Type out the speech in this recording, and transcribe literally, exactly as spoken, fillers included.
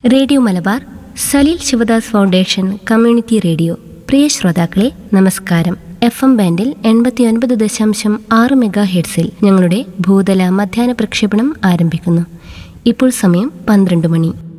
Radio Malabar, Saleel Sivadas foundation community radio. പ്രിയ ശ്രോതാക്കളെ, നമസ്കാരം. F M ബാൻഡിൽ എൺപത്തി ഒൻപത് ദശാംശം ആറ് മെഗാ ഹെഡ്സിൽ ഞങ്ങളുടെ ഭൂതല മധ്യാഹ്ന പ്രക്ഷേപണം ആരംഭിക്കുന്നു. ഇപ്പോൾ സമയം പന്ത്രണ്ട് മണി.